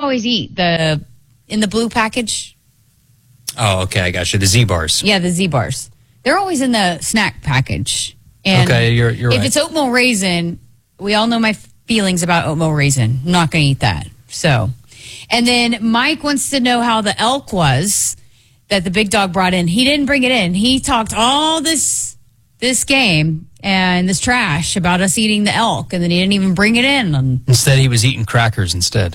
always eat in the blue package. Oh, okay, I got you. The Z-bars. Yeah, the Z-bars. They're always in the snack package. And okay, you're right. If it's oatmeal raisin, we all know my feelings about oatmeal raisin. I'm not going to eat that. So, and then Mike wants to know how the elk was that the big dog brought in. He didn't bring it in. He talked all this game and this trash about us eating the elk, and then he didn't even bring it in. Instead, he was eating crackers instead.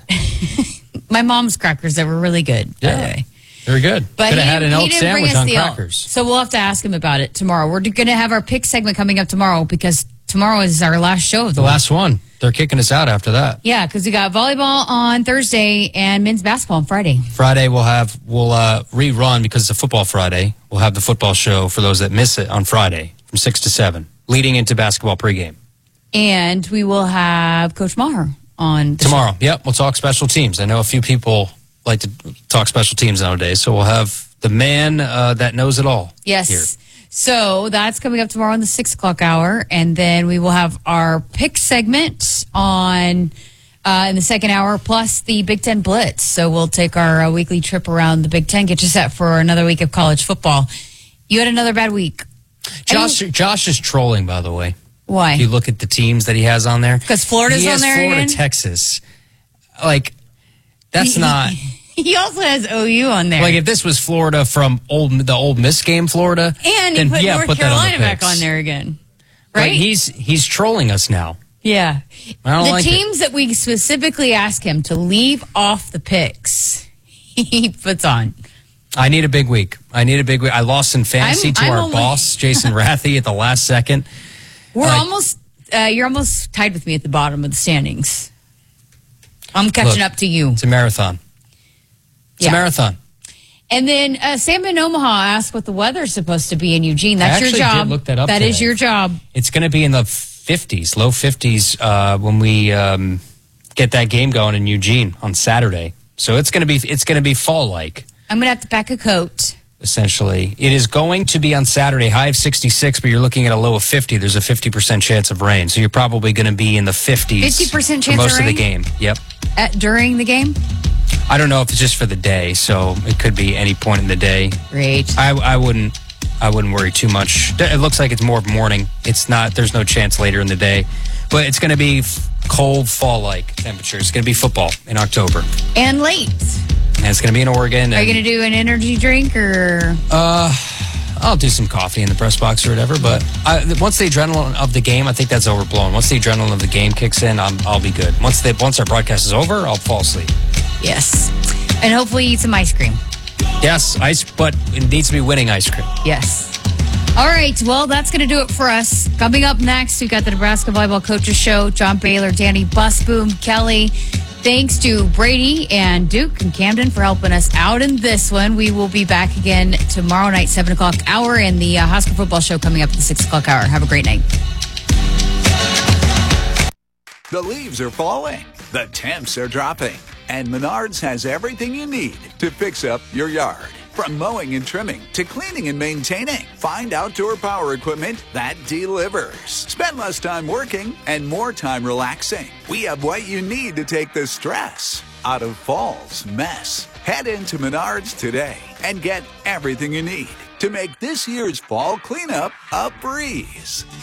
My mom's crackers, they were really good, by the way. Very good. But could have had an elk sandwich on crackers. Elk. So we'll have to ask him about it tomorrow. We're going to have our pick segment coming up tomorrow because tomorrow is our last show of the last one. They're kicking us out after that. Yeah, because we got volleyball on Thursday and men's basketball on Friday. Friday we'll rerun because it's a football Friday. We'll have the football show for those that miss it on Friday from 6 to 7, leading into basketball pregame. And we will have Coach Maher on tomorrow. Yep, we'll talk special teams. I know a few people like to talk special teams nowadays, so we'll have the man that knows it all. Yes. Here. So that's coming up tomorrow in the 6 o'clock hour, and then we will have our pick segment on in the second hour, plus the Big Ten Blitz. So we'll take our weekly trip around the Big Ten, get you set for another week of college football. You had another bad week. Josh is trolling, by the way. Why? If you look at the teams that he has on there. Because Florida's on there Florida, again? Texas. Like, that's not... He also has OU on there. Like, if this was Florida from the Ole Miss game, Florida... And he put North Carolina back on there again. Right? Like, he's trolling us now. Yeah. I don't like teams that we specifically ask him to leave off the picks, he puts on. I need a big week. I lost in fantasy to our boss, Jason Rathie, at the last second. We're almost... you're almost tied with me at the bottom of the standings. I'm catching up to you. It's a marathon. It's a marathon. And then Sam in Omaha asked what the weather's supposed to be in Eugene. That's your job. Did look that up that today. Is your job. It's going to be in the 50s, low 50s, when we get that game going in Eugene on Saturday. So it's going to be fall-like. I'm going to have to pack a coat. Essentially, it is going to be on Saturday, high of 66, but you're looking at a low of 50. There's a 50% chance of rain, so you're probably going to be in the 50s. 50% chance for most of the game. Yep. During the game? I don't know if it's just for the day, so it could be any point in the day. Great. I wouldn't worry too much. It looks like it's more morning. It's not. There's no chance later in the day, but it's going to be cold fall-like temperature. It's going to be football in October and late. And it's going to be in Oregon. Are you going to do an energy drink or? I'll do some coffee in the press box or whatever. But once the adrenaline of the game, I think that's overblown. Once the adrenaline of the game kicks in, I'll be good. Once our broadcast is over, I'll fall asleep. Yes, and hopefully eat some ice cream. Yes, but it needs to be winning ice cream. Yes. All right, well, that's going to do it for us. Coming up next, we've got the Nebraska Volleyball Coaches Show. John Baylor, Danny Busboom, Kelly. Thanks to Brady and Duke and Camden for helping us out in this one. We will be back again tomorrow night, 7 o'clock hour, and the Husker Football Show coming up at the 6 o'clock hour. Have a great night. The leaves are falling. The temps are dropping. And Menards has everything you need to fix up your yard. From mowing and trimming to cleaning and maintaining, find outdoor power equipment that delivers. Spend less time working and more time relaxing. We have what you need to take the stress out of fall's mess. Head into Menards today and get everything you need to make this year's fall cleanup a breeze.